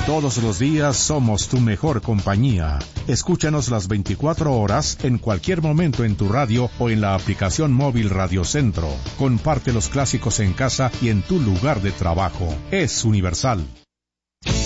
Todos los días somos tu mejor compañía. Escúchanos las 24 horas, en cualquier momento en tu radio o en la aplicación móvil Radio Centro. Comparte los clásicos en casa y en tu lugar de trabajo. Es Universal.